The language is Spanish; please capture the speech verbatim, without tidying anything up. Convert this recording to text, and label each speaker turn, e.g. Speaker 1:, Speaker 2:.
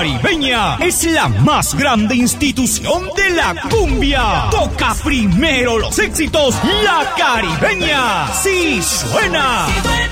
Speaker 1: Caribeña es la más grande institución de la cumbia. Toca primero los éxitos La Caribeña. Sí suena.